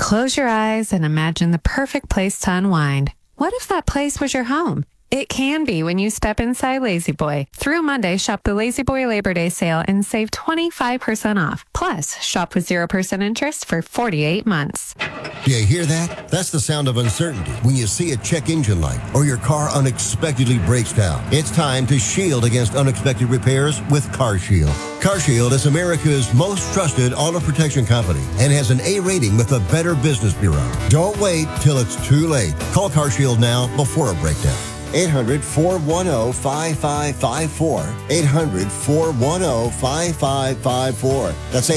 Close your eyes and imagine the perfect place to unwind. What if that place was your home? It can be when you step inside La-Z-Boy. Through Monday, shop the La-Z-Boy Labor Day sale and save 25% off. Plus, shop with 0% interest for 48 months. You hear that? That's the sound of uncertainty when you see a check engine light or your car unexpectedly breaks down. It's time to shield against unexpected repairs with CarShield. CarShield is America's most trusted auto protection company and has an A rating with the Better Business Bureau. Don't wait till it's too late. Call CarShield now before a breakdown. 800-410-5554. 800-410-5554. That's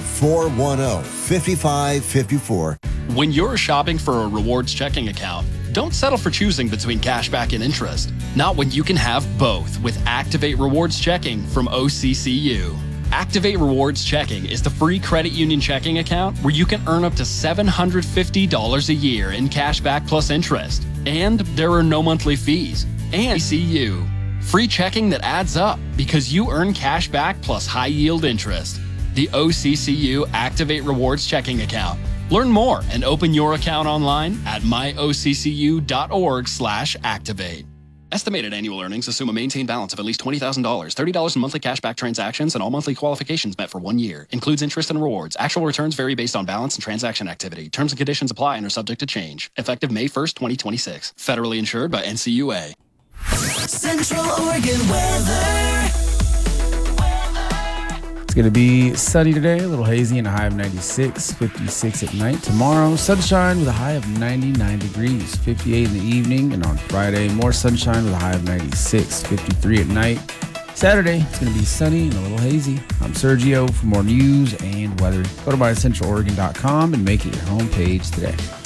800-410-5554. When you're shopping for a rewards checking account, don't settle for choosing between cashback and interest. Not when you can have both with Activate Rewards Checking from OCCU. Activate Rewards Checking is the free credit union checking account where you can earn up to $750 a year in cashback plus interest. And there are no monthly fees. And OCCU. Free checking that adds up because you earn cash back plus high yield interest. The OCCU Activate Rewards Checking Account. Learn more and open your account online at myoccu.org/activate. Estimated annual earnings assume a maintained balance of at least $20,000, $30 in monthly cashback transactions, and all monthly qualifications met for 1 year. Includes interest and rewards. Actual returns vary based on balance and transaction activity. Terms and conditions apply and are subject to change. Effective May 1st, 2026. Federally insured by NCUA. Central Oregon weather. It's going to be sunny today, a little hazy and a high of 96, 56 at night. Tomorrow, sunshine with a high of 99 degrees, 58 in the evening. And on Friday, more sunshine with a high of 96, 53 at night. Saturday, it's going to be sunny and a little hazy. I'm Sergio. For more news and weather, go to mycentraloregon.com and make it your homepage today.